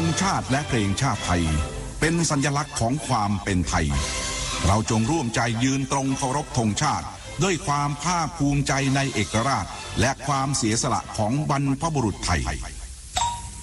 ชาติและเพลงชาติไทยเป็นสัญลักษณ์ของความเป็นไทยเราจงร่วมใจยืนตรงเคารพธงชาติด้วยความภาคภูมิใจในเอกราชและความเสียสละของบรรพบุรุษไทย